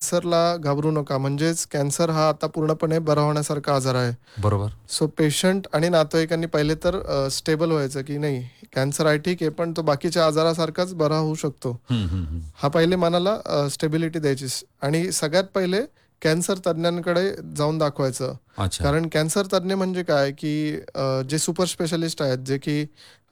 कॅन्सरला घाबरू नका. म्हणजेच कॅन्सर हा आता पूर्णपणे बरा होण्यासारखा आजार आहे. बरोबर. सो पेशंट आणि नातेवाईकांनी पहिले तर स्टेबल व्हायचं की नाही, कॅन्सर आहे ठीक आहे, पण तो बाकीच्या आजारासारखाच बरा होऊ शकतो. हा पहिले मनाला स्टेबिलिटी द्यायची. आणि सगळ्यात पहिले कॅन्सर तज्ज्ञांकडे जाऊन दाखवायचं. अच्छा. कारण कॅन्सर तज्ज्ञ म्हणजे काय, की जे सुपर स्पेशालिस्ट आहेत, जे की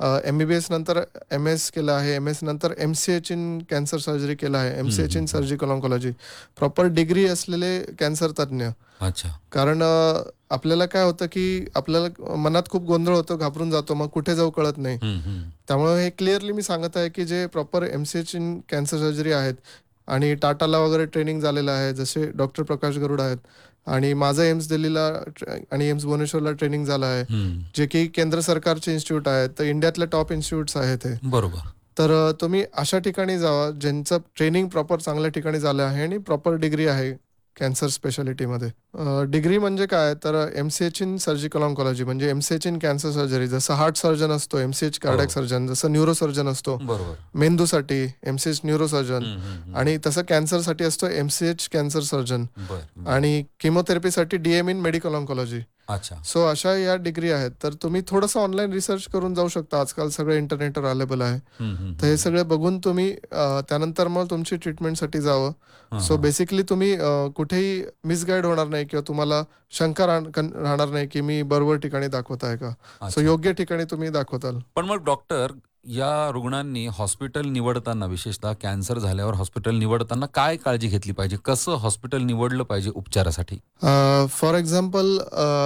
MBBS नंतर MS केलं आहे, MS नंतर MCH इन कॅन्सर सर्जरी केलं आहे, MCH in surgical oncology, proper degree असलेले कॅन्सर तज्ज्ञ. अच्छा. कारण आपल्याला काय होतं, की आपल्याला मनात खूप गोंधळ होतो, घाबरून जातो, मग कुठे जाऊ कळत नाही. त्यामुळे हे क्लिअरली मी सांगत आहे, की जे proper MCH in cancer surgery आहेत आणि टाटाला वगैरे ट्रेनिंग झालेलं आहे, जसे डॉक्टर प्रकाश गरुड आहेत, आणि माझं एम्स दिल्लीला आणि एम्स भुवनेश्वरला ट्रेनिंग झालं आहे, जे की केंद्र सरकारचे इन्स्टिट्यूट आहेत, तर इंडियातले टॉप इन्स्टिट्यूट्स आहेत हे. बरोबर. तर तुम्ही अशा ठिकाणी जावा ज्यांचं ट्रेनिंग प्रॉपर चांगल्या ठिकाणी झालं आहे आणि प्रॉपर डिग्री आहे कॅन्सर स्पेशालिटीमध्ये. डिग्री म्हणजे काय, तर MCH इन सर्जिकल ऑन्कॉलॉजी म्हणजे MCH इन कॅन्सर सर्जरी. जसं हार्ट सर्जन असतो MCH कार्डियक सर्जन, जसं न्यूरोसर्जन असतो बरोबर. मेंदूसाठी MCH न्यूरोसर्जन, आणि तसं कॅन्सरसाठी असतो MCH कॅन्सर सर्जन, आणि किमोथेरपीसाठी DM इन मेडिकल ऑन्कॉलॉजी. अच्छा. सो अशा या डिग्री आहेत. तर तुम्ही थोडंसं ऑनलाईन रिसर्च करून जाऊ शकता. आजकाल सगळं इंटरनेटवर अवेलेबल आहे. तर हे सगळे बघून तुम्ही त्यानंतर मग तुमची ट्रीटमेंटसाठी जावं. सो बेसिकली तुम्ही कुठेही मिसगाईड होणार नाही किंवा तुम्हाला शंका राहणार नाही की मी बरोबर ठिकाणी दाखवत आहे का. सो योग्य ठिकाणी तुम्ही दाखवताल. पण मग डॉक्टर, या रुग्णांनी हॉस्पिटल निवडताना, विशेषतः कॅन्सर झाल्यावर हॉस्पिटल निवडताना काय काळजी घेतली पाहिजे? कसं हॉस्पिटल निवडलं पाहिजे उपचारासाठी? फॉर एक्झाम्पल,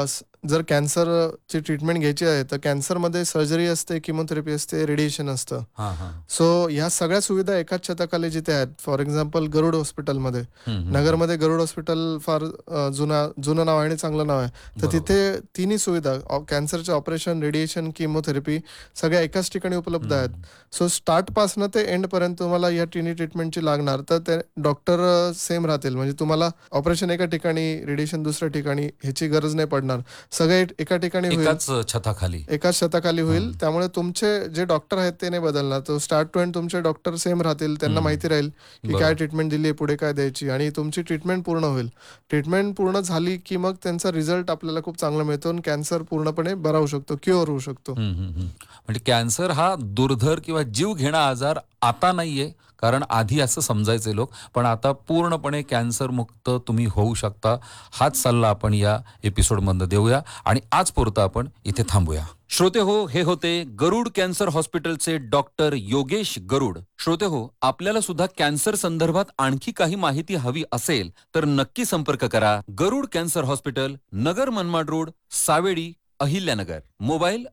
जर कॅन्सरची ट्रीटमेंट घ्यायची आहे तर कॅन्सरमध्ये सर्जरी असते, किमोथेरपी असते, रेडिएशन असतं. सो ह्या सगळ्या सुविधा एकाच छताखाली जिथे आहेत, फॉर एक्झाम्पल गरुड हॉस्पिटलमध्ये, नगरमध्ये गरुड हॉस्पिटल फार जुनं नाव आहे आणि चांगलं नाव आहे. तर तिथे तिन्ही सुविधा, कॅन्सरचे ऑपरेशन, रेडिएशन, किमोथेरपी सगळ्या एकाच ठिकाणी उपलब्ध आहेत. सो स्टार्टपासनं ते एंडपर्यंत तुम्हाला या तिन्ही ट्रीटमेंटची लागणार, तर ते डॉक्टर सेम राहतील. म्हणजे तुम्हाला ऑपरेशन एका ठिकाणी, रेडिएशन दुसऱ्या ठिकाणी, ह्याची गरज नाही पडणार. सगळे एका ठिकाणी होईल, एकाच छताखाली होईल. त्यामुळे तुमचे जे डॉक्टर आहेत ते नाही बदलणार. तो स्टार्ट टू एंड तुमचे डॉक्टर सेम राहतील. त्यांना माहिती राहील की काय ट्रीटमेंट दिली, पुढे काय द्यायची, आणि तुमची ट्रीटमेंट पूर्ण होईल. ट्रीटमेंट पूर्ण झाली की मग त्यांचा रिझल्ट आपल्याला खूप चांगला मिळतो आणि कॅन्सर पूर्णपणे बरा होऊ शकतो, क्युअर होऊ शकतो. म्हणजे कॅन्सर हा दुर्धर किंवा जीव घेणा आजार आता नाहीये, कारण आधी असं समजायचे लोक, पण आता पूर्णपणे कॅन्सर मुक्त तुम्ही होऊ शकता. हाच सल्ला आपण या एपिसोडमध्ये देऊया आणि आज पुरता आपण इथे थांबूया. श्रोते हो, हे होते गरुड कॅन्सर हॉस्पिटलचे डॉक्टर योगेश गरुड. श्रोते हो, आपल्याला सुद्धा कॅन्सर संदर्भात आणखी काही माहिती हवी असेल तर नक्की संपर्क करा. गरुड cancer hospital, Nagar Manmad road, Savedi, Ahilyanagar. Mobile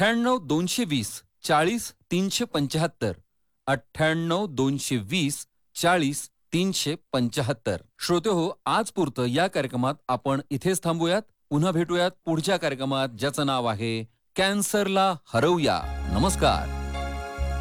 98 220 40 375, 98 220 40 375. श्रोते हो, आज पुरतं या कार्यक्रमात आपण इथेच थांबूयात. पुन्हा भेटूयात पुढच्या कार्यक्रमात, ज्याचं नाव आहे कॅन्सरला हरवूया. नमस्कार.